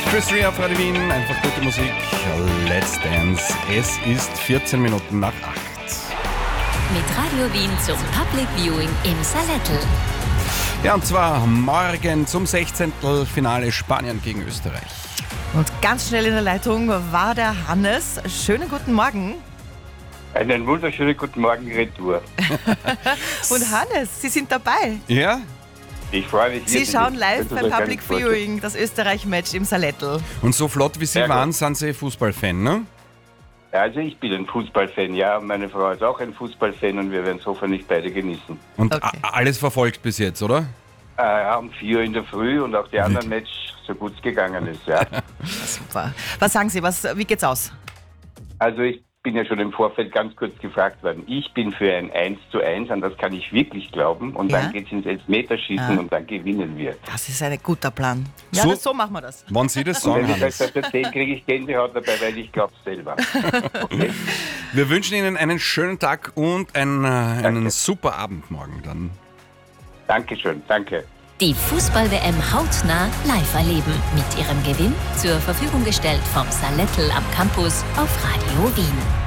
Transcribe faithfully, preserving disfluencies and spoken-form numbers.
Chris Rea auf Radio Wien, einfach gute Musik. Let's Dance. Es ist vierzehn Minuten nach acht. Mit Radio Wien zum Public Viewing im Salettl. Ja, und zwar morgen zum sechzehnten Finale Spanien gegen Österreich. Und ganz schnell in der Leitung war der Hannes. Schönen guten Morgen. Einen wunderschönen guten Morgen, Retour. Und Hannes, Sie sind dabei. Ja? Ich freue mich. Sie irrsinnig. schauen live Könnt ihr beim euch gar Public nicht vorstellen. Viewing, das Österreich-Match im Salettl. Und so flott wie Sie Sehr waren, gut. sind Sie Fußballfan, ne? Also ich bin ein Fußballfan, ja. Meine Frau ist auch ein Fußballfan und wir werden es hoffentlich beide genießen. Und Okay. a- alles verfolgt bis jetzt, oder? Äh, ja, um vier Uhr in der Früh und auch die anderen Match, so gut es gegangen ist, ja. Super. Was sagen Sie, was, wie geht's aus? Also ich bin ja schon im Vorfeld ganz kurz gefragt worden. Ich bin für ein eins zu eins, an das kann ich wirklich glauben. Und Ja? dann geht es ins Elfmeterschießen Ah. und dann gewinnen wir. Das ist ein guter Plan. Ja, So- das, so machen wir das. Wann Sie das Und sagen, wenn ich Hannes. das erzähle, kriege ich Gänsehaut dabei, weil ich glaube selber. Okay? Wir wünschen Ihnen einen schönen Tag und einen, äh, einen Danke. super Abend morgen dann. Dankeschön, danke. Die Fußball-W M hautnah live erleben. Mit ihrem Gewinn zur Verfügung gestellt vom Salettl am Campus auf Radio Wien.